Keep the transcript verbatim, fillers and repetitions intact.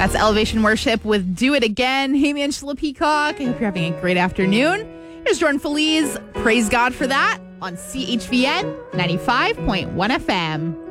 That's Elevation Worship with Do It Again. Hey, Angela Peacock. I hope you're having a great afternoon. Here's Jordan Feliz. Praise God for that on C H V N ninety-five point one F M.